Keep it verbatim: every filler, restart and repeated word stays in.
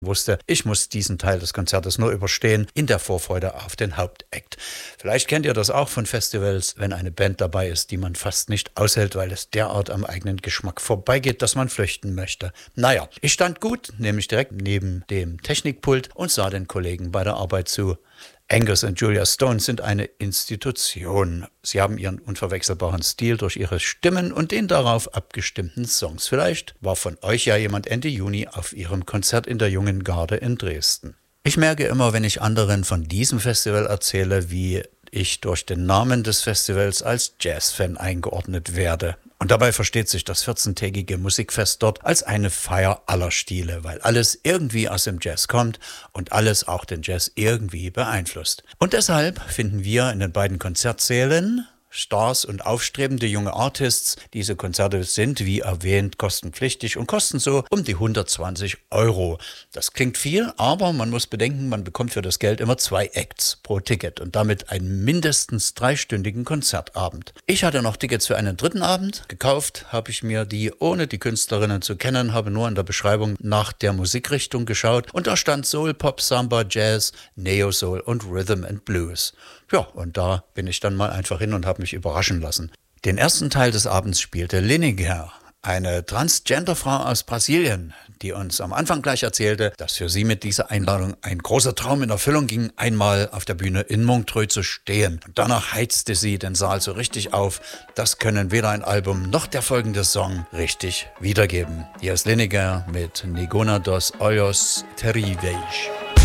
wusste, ich muss diesen Teil des Konzertes nur überstehen, in der Vorfreude auf den Hauptakt. Vielleicht kennt ihr das auch von Festivals, wenn eine Band dabei ist, die man fast nicht aushält, weil es derart am eigenen Geschmack vorbeigeht, dass man flüchten möchte. Naja, ich stand gut, nämlich direkt neben dem Technikpult und sah den Kollegen bei der Arbeit zu. Angus und Julia Stone sind eine Institution. Sie haben ihren unverwechselbaren Stil durch ihre Stimmen und den darauf abgestimmten Songs. Vielleicht war von euch ja jemand Ende Juni auf ihrem Konzert in der Jungen Garde in Dresden. Ich merke immer, wenn ich anderen von diesem Festival erzähle, wie ich durch den Namen des Festivals als Jazzfan eingeordnet werde. Und dabei versteht sich das vierzehntägige Musikfest dort als eine Feier aller Stile, weil alles irgendwie aus dem Jazz kommt und alles auch den Jazz irgendwie beeinflusst. Und deshalb finden wir in den beiden Konzertsälen Stars und aufstrebende junge Artists. Diese Konzerte sind, wie erwähnt, kostenpflichtig und kosten so um die hundertzwanzig Euro. Das klingt viel, aber man muss bedenken, man bekommt für das Geld immer zwei Acts pro Ticket und damit einen mindestens dreistündigen Konzertabend. Ich hatte noch Tickets für einen dritten Abend. Gekauft habe ich mir die, ohne die Künstlerinnen zu kennen, habe nur in der Beschreibung nach der Musikrichtung geschaut und da stand Soul, Pop, Samba, Jazz, Neo Soul und Rhythm and Blues. Ja, und da bin ich dann mal einfach hin und habe mich überraschen lassen. Den ersten Teil des Abends spielte Lineker, eine Transgender-Frau aus Brasilien, die uns am Anfang gleich erzählte, dass für sie mit dieser Einladung ein großer Traum in Erfüllung ging, einmal auf der Bühne in Montreux zu stehen. Und danach heizte sie den Saal so richtig auf. Das können weder ein Album noch der folgende Song richtig wiedergeben. Hier ist Lineker mit Ninguno dos Olhos Terríveis.